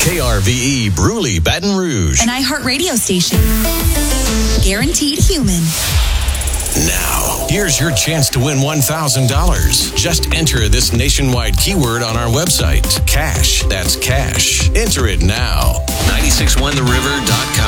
KRVE Bruley, Baton Rouge. An iHeartRadio station. Guaranteed human. Now, here's your chance to win $1,000. Just enter this nationwide keyword on our website. Cash. That's cash. Enter it now. 961theriver.com.